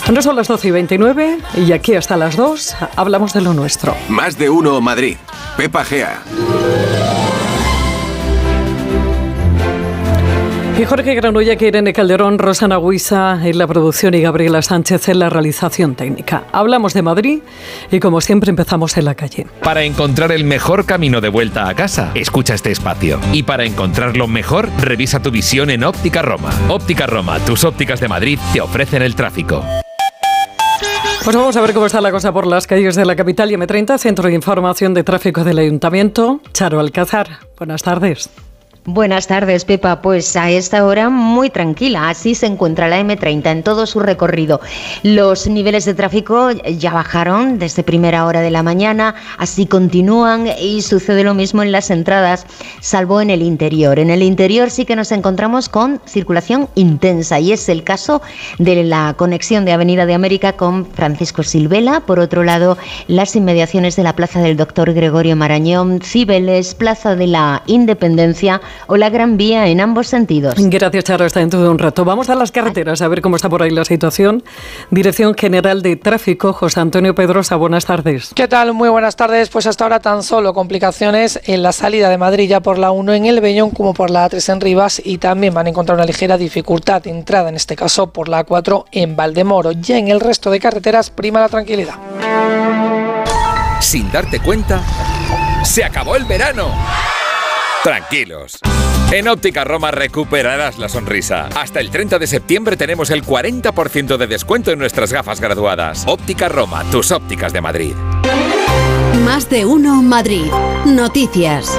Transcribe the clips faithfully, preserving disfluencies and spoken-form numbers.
No son las doce y veintinueve y aquí hasta las dos hablamos de lo nuestro. Más de uno Madrid. Pepa Gea. Y Jorge Granulla, que Irene Calderón, Rosana Huiza en la producción y Gabriela Sánchez en la realización técnica. Hablamos de Madrid y como siempre empezamos en la calle. Para encontrar el mejor camino de vuelta a casa, escucha este espacio. Y para encontrarlo mejor, revisa tu visión en Óptica Roma. Óptica Roma, tus ópticas de Madrid te ofrecen el tráfico. Pues vamos a ver cómo está la cosa por las calles de la capital y eme treinta, Centro de Información de Tráfico del Ayuntamiento. Charo Alcázar, buenas tardes. Buenas tardes, Pepa. Pues a esta hora muy tranquila. Así se encuentra la eme treinta en todo su recorrido. Los niveles de tráfico ya bajaron desde primera hora de la mañana, así continúan y sucede lo mismo en las entradas, salvo en el interior. En el interior sí que nos encontramos con circulación intensa y es el caso de la conexión de Avenida de América con Francisco Silvela. Por otro lado, las inmediaciones de la Plaza del Doctor Gregorio Marañón, Cibeles, Plaza de la Independencia o la Gran Vía en ambos sentidos. Gracias, Charo. Hasta dentro de un rato. Vamos a las carreteras a ver cómo está por ahí la situación. Dirección General de Tráfico, José Antonio Pedrosa, buenas tardes. ¿Qué tal? Muy buenas tardes. Pues hasta ahora tan solo complicaciones en la salida de Madrid ya por la uno en El Beñón como por la A tres en Rivas, y también van a encontrar una ligera dificultad de entrada, en este caso por la A cuatro en Valdemoro. Ya en el resto de carreteras prima la tranquilidad. Sin darte cuenta, se acabó el verano. Tranquilos. En Óptica Roma recuperarás la sonrisa. Hasta el treinta de septiembre tenemos el cuarenta por ciento de descuento en nuestras gafas graduadas. Óptica Roma, tus ópticas de Madrid. Más de uno Madrid. Noticias.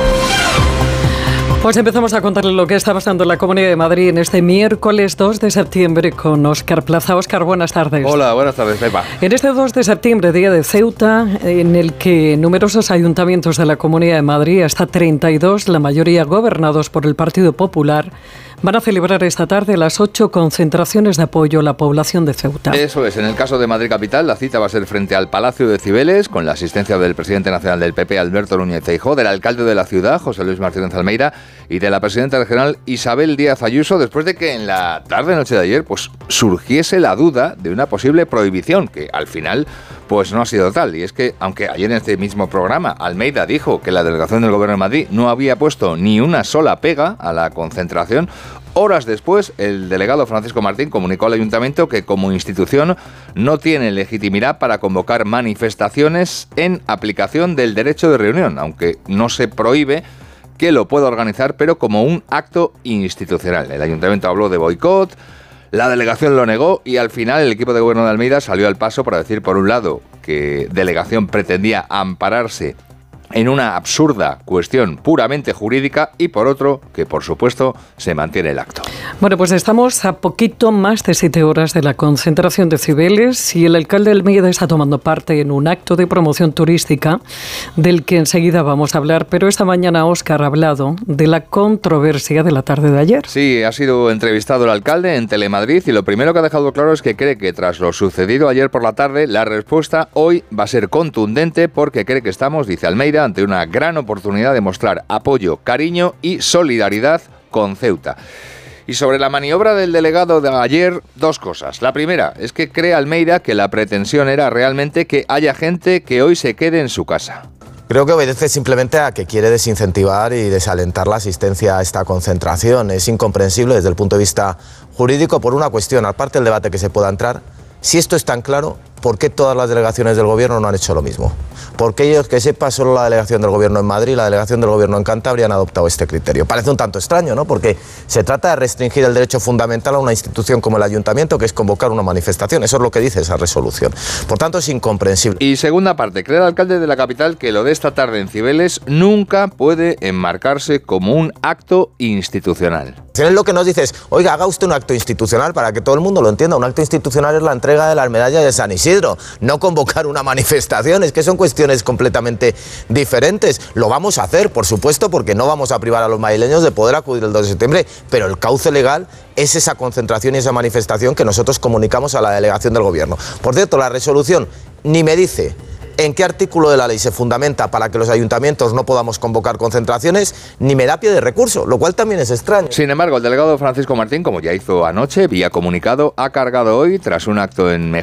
Pues empezamos a contarle lo que está pasando en la Comunidad de Madrid en este miércoles dos de septiembre con Óscar Plaza. Óscar, buenas tardes. Hola, buenas tardes, Pepa. En este dos de septiembre, día de Ceuta, en el que numerosos ayuntamientos de la Comunidad de Madrid, hasta treinta y dos, la mayoría gobernados por el Partido Popular, van a celebrar esta tarde a las ocho concentraciones de apoyo a la población de Ceuta. Eso es, en el caso de Madrid Capital, la cita va a ser frente al Palacio de Cibeles, con la asistencia del presidente nacional del P P, Alberto Núñez Feijóo, del alcalde de la ciudad, José Luis Martínez Almeida, y de la presidenta regional Isabel Díaz Ayuso, después de que en la tarde-noche de ayer pues surgiese la duda de una posible prohibición, que al final pues no ha sido tal. Y es que, aunque ayer en este mismo programa Almeida dijo que la delegación del Gobierno de Madrid no había puesto ni una sola pega a la concentración, horas después el delegado Francisco Martín comunicó al Ayuntamiento que como institución no tiene legitimidad para convocar manifestaciones en aplicación del derecho de reunión, aunque no se prohíbe que lo pueda organizar, pero como un acto institucional. El Ayuntamiento habló de boicot, la delegación lo negó y al final el equipo de gobierno de Almeida salió al paso para decir, por un lado, que delegación pretendía ampararse en una absurda cuestión puramente jurídica y por otro, que por supuesto se mantiene el acto. Bueno, pues estamos a poquito más de siete horas de la concentración de Cibeles y el alcalde de Almeida está tomando parte en un acto de promoción turística del que enseguida vamos a hablar, pero esta mañana Óscar ha hablado de la controversia de la tarde de ayer. Sí, ha sido entrevistado el alcalde en Telemadrid y lo primero que ha dejado claro es que cree que tras lo sucedido ayer por la tarde, la respuesta hoy va a ser contundente porque cree que estamos, dice Almeida, ante una gran oportunidad de mostrar apoyo, cariño y solidaridad con Ceuta. Y sobre la maniobra del delegado de ayer, dos cosas. La primera es que cree Almeida que la pretensión era realmente que haya gente que hoy se quede en su casa. Creo que obedece simplemente a que quiere desincentivar y desalentar la asistencia a esta concentración. Es incomprensible desde el punto de vista jurídico por una cuestión, aparte del debate que se pueda entrar. Si esto es tan claro, ¿por qué todas las delegaciones del Gobierno no han hecho lo mismo? Porque ellos, que sepa, solo la delegación del Gobierno en Madrid y la delegación del Gobierno en Cantabria han adoptado este criterio. Parece un tanto extraño, ¿no? Porque se trata de restringir el derecho fundamental a una institución como el Ayuntamiento, que es convocar una manifestación. Eso es lo que dice esa resolución. Por tanto, es incomprensible. Y segunda parte, cree el alcalde de la capital que lo de esta tarde en Cibeles nunca puede enmarcarse como un acto institucional. Es lo que nos dices, oiga, haga usted un acto institucional para que todo el mundo lo entienda. Un acto institucional es la entrega de las medallas de San Isidro, no convocar una manifestación. Es que son cuestiones completamente diferentes. Lo vamos a hacer, por supuesto, porque no vamos a privar a los madrileños de poder acudir el dos de septiembre, pero el cauce legal es esa concentración y esa manifestación que nosotros comunicamos a la delegación del Gobierno. Por cierto, la resolución ni me dice en qué artículo de la ley se fundamenta para que los ayuntamientos no podamos convocar concentraciones, ni me da pie de recurso, lo cual también es extraño. Sin embargo, el delegado Francisco Martín, como ya hizo anoche, vía comunicado, ha cargado hoy, tras un acto en Mejía,